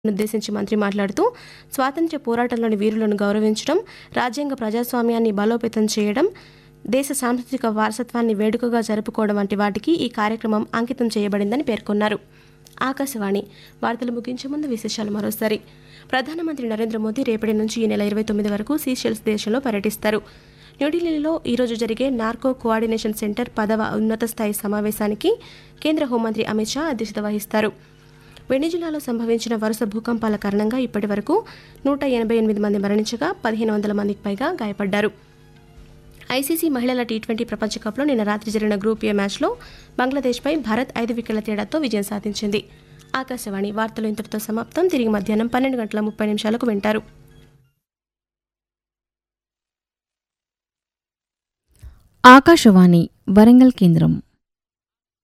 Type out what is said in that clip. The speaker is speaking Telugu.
ఉద్దేశించి మంత్రి మాట్లాడుతూ స్వాతంత్ర్య పోరాటంలోని వీరులను గౌరవించడం, రాజ్యాంగ ప్రజాస్వామ్యాన్ని బలోపేతం చేయడం, దేశ సాంస్కృతిక వారసత్వాన్ని వేడుకగా జరుపుకోవడం వంటి వాటికి ఈ కార్యక్రమం అంకితం చేయబడిందని పేర్కొన్నారు. ఆకాశవాణి వార్తలు ముగించే ముందు విశేషాలు మరోసారి. ప్రధానమంత్రి నరేంద్ర మోదీ రేపటి నుంచి ఈ నెల 29 వరకు సీషెల్స్ దేశంలో పర్యటిస్తారు. న్యూఢిల్లీలో ఈరోజు జరిగే నార్కో కోఆర్డినేషన్ సెంటర్ 10వ ఉన్నత స్థాయి సమావేశానికి కేంద్ర హోంమంత్రి అమిత్ షా అధ్యక్షత వహిస్తారు. వెనిజులాలో సంభవించిన వరుస భూకంపాల కారణంగా ఇప్పటి వరకు 188 మంది మరణించగా 1500 మందికి పైగా గాయపడ్డారు. ఐసీసీ మహిళల టీ20 ప్రపంచ కప్లో నిన్న రాత్రి జరిగిన గ్రూప్ ఏ మ్యాచ్లో బంగ్లాదేశ్పై భారత్ 5 వికెట్ల తేడాతో విజయం సాధించింది. ఆకాశవాణి వార్తలు ఇంతటితో సమాప్తం. తిరిగి మధ్యాహ్నం 12:30 వింటారు. ఆకాశవాణి వరంగల్ కేంద్రం.